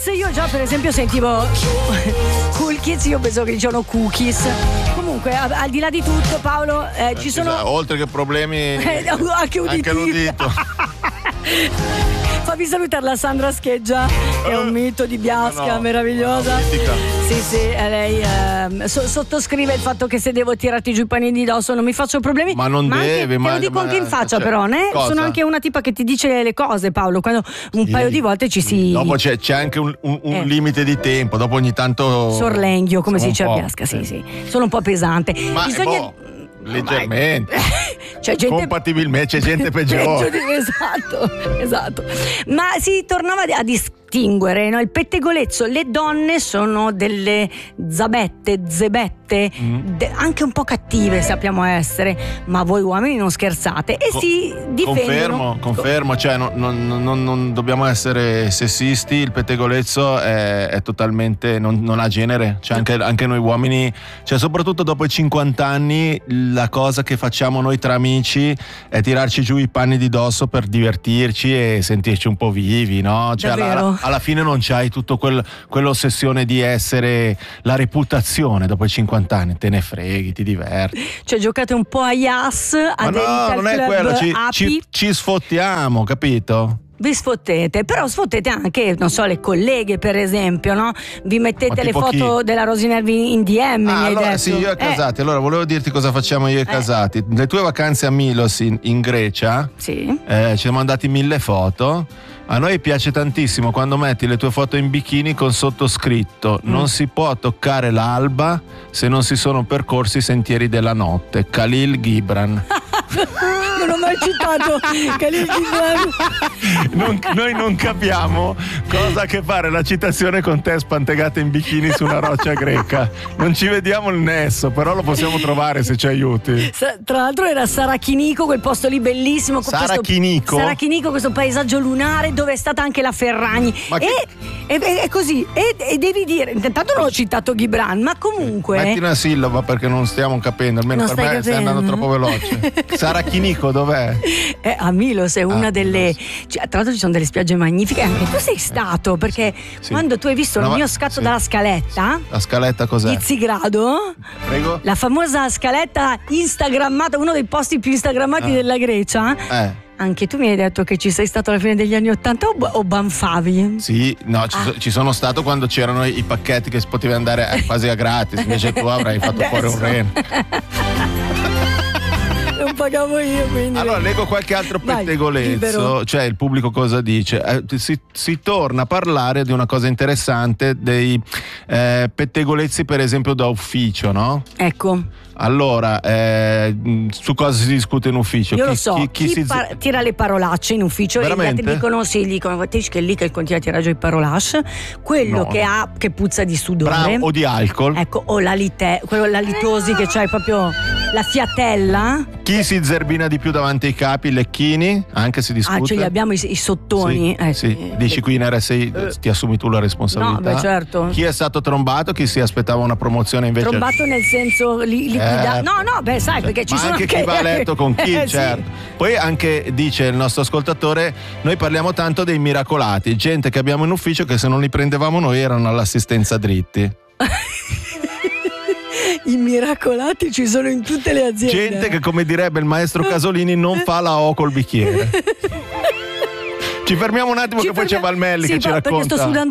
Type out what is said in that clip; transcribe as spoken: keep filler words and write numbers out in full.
Kids, io già per esempio sentivo Cool Kids, io penso che dicevano cookies. Comunque, al di là di tutto, Paolo, eh, ci sono Scusa, oltre che problemi eh, anche uditivi. anche l'udito. Fammi salutare la Sandra Scheggia, che è un mito di Biasca, no, no, meravigliosa. Sì, sì, lei eh, so, sottoscrive il fatto che se devo tirarti giù i panini di dosso non mi faccio problemi. Ma non ma deve, anche, ma te lo dico ma, anche in faccia, cioè, però, né? Cosa? Sono anche una tipa che ti dice le cose, Paolo, quando un sì. paio di volte ci si. Dopo c'è, c'è anche un, un, un eh. limite di tempo, dopo ogni tanto. Sorlenghio, come si dice a Biasca, sì, sì. Sono un po' pesante. Ma bisogna. Boh, leggermente. C'è gente compatibilmente, c'è gente peggiore. Esatto, esatto. Ma si tornava a distinguere, no? Il pettegolezzo, le donne sono delle zabette, zebette, mm. de- anche un po' cattive sappiamo essere, ma voi uomini non scherzate e Co- si difendono. Confermo, confermo, cioè non, non, non, non dobbiamo essere sessisti, il pettegolezzo è, è totalmente, non, non ha genere, cioè anche, anche noi uomini, cioè soprattutto dopo i cinquanta anni la cosa che facciamo noi tra amici è tirarci giù i panni di dosso per divertirci e sentirci un po' vivi, no? Cioè alla, alla fine non c'hai tutto quel, quell'ossessione di essere la reputazione dopo i cinquanta anni, te ne freghi, ti diverti. Cioè giocate un po' a Yas, a no, non è quello, ci, ci, ci sfottiamo, capito? Vi sfottete, però sfottete anche, non so, le colleghe per esempio, no? Vi mettete le foto chi? della Rosinervi in D M. Ah, allora detto. sì, io e Casati. Eh. Allora volevo dirti cosa facciamo io e Casati. Eh. Le tue vacanze a Milos in, in Grecia, sì. eh, ci siamo mandati mille foto. A noi piace tantissimo quando metti le tue foto in bikini con sottoscritto mm. non si può toccare l'alba se non si sono percorsi i sentieri della notte. Khalil Gibran. Non ho mai citato Khalil Gibran. Non, noi non capiamo cosa ha a che fare la citazione con te spantegata in bikini su una roccia greca. Non ci vediamo il nesso, però lo possiamo trovare se ci aiuti. Sa, tra l'altro era Sarachinico, quel posto lì bellissimo. Sarachinico? Sarachinico, questo paesaggio lunare dove è stata anche la Ferragni. Ma e, che... e, è così. E, e devi dire, intanto non ho citato Gibran, ma comunque. Metti una sillaba perché non stiamo capendo, almeno non per me capendo. stai andando troppo veloce. Sarachinico dov'è? È a Milos, è una ah, delle. Cioè, tra l'altro ci sono delle spiagge magnifiche, anche tu sei stato, perché sì. quando tu hai visto no, il mio scatto sì. dalla scaletta. La scaletta cos'è? Di Zigrado. Prego. La famosa scaletta instagrammata, uno dei posti più instagrammati ah. della Grecia. Eh. Anche tu mi hai detto che ci sei stato alla fine degli anni Ottanta o, o banfavi? Sì, no, ci, ah. ci sono stato quando c'erano i pacchetti che si poteva andare a, quasi a gratis, invece tu avrai fatto fuori un rene. Non pagavo io, quindi. Allora leggo qualche altro pettegolezzo, cioè il pubblico cosa dice? Eh, si, si torna a parlare di una cosa interessante, dei eh, pettegolezzi per esempio da ufficio, no? Ecco. Allora, eh, su cosa si discute in ufficio? Io chi, lo so, chi, chi, chi si par- tira le parolacce in ufficio. Veramente? E gli altri dicono sì, dicono che è lì che continua a tirare giù i parolacce. Quello no. che ha, che puzza di sudore. Bravo, o di alcol. Ecco, o la lite, quello la litosi che c'hai proprio la fiatella. Chi si zerbina di più davanti ai capi, lecchini, anche si discute. Ah, ce li abbiamo i, i sottoni. Sì, eh, sì. Eh, Dici qui in R S I eh. ti assumi tu la responsabilità. No, beh, certo. Chi è stato trombato, chi si aspettava una promozione invece. Trombato nel senso li, liquidato. Eh. No, no, beh, sai, perché ci ma sono anche anche chi va a letto con chi, eh, certo. Sì. Poi anche dice il nostro ascoltatore, noi parliamo tanto dei miracolati, gente che abbiamo in ufficio che se non li prendevamo noi erano all'assistenza dritti. I miracolati ci sono in tutte le aziende. Gente che, come direbbe il maestro Casolini, non fa la O col bicchiere. Ci fermiamo un attimo ci che fermiamo. Poi c'è Valmelli sì, che ci racconta. Perché sto sudando